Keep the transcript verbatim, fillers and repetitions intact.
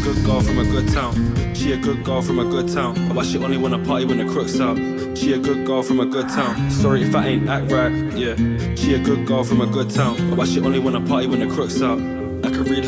good girl from a good town. She a good girl from a good town. But she only wanna party when the crook's out. She a good girl from a good town. Sorry if I ain't act right, yeah. She a good girl from a good town. But she only wanna party when the crook's out. I could read